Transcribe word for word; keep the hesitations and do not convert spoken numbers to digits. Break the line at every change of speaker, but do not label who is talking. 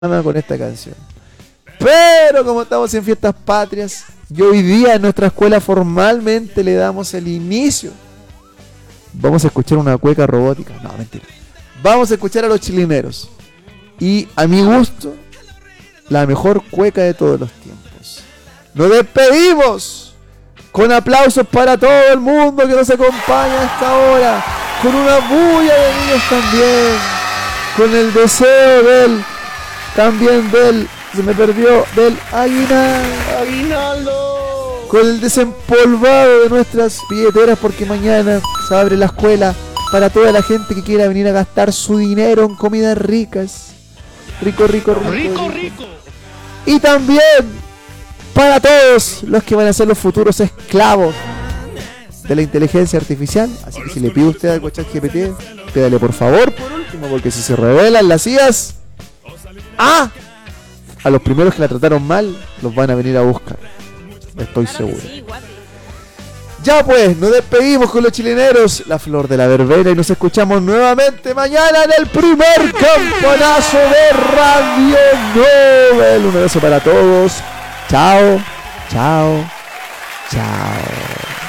con esta canción. Pero como estamos en fiestas patrias y hoy día en nuestra escuela formalmente le damos el inicio, vamos a escuchar una cueca robótica. No, mentira. Vamos a escuchar a los chilineros. Y a mi gusto, la mejor cueca de todos los tiempos. Nos despedimos con aplausos para todo el mundo que nos acompaña a esta hora, con una bulla de niños también, con el deseo del, también del, se me perdió, del aguinaldo, aguinaldo, con el desempolvado de nuestras billeteras, porque mañana se abre la escuela para toda la gente que quiera venir a gastar su dinero en comidas ricas, rico, rico, rico, rico, rico. Y también para todos los que van a ser los futuros esclavos de la inteligencia artificial. Así que si le pide usted algo a ChatGPT, pídale por favor, por último, porque si se revelan las I As, ¡ah! A los primeros que la trataron mal, los van a venir a buscar. Estoy claro seguro. Sí, ya pues, nos despedimos con los chilineros, la flor de la verbena, y nos escuchamos nuevamente mañana en el primer campeonazo de Radio Nobel. Un abrazo para todos. Chao, chao, chao.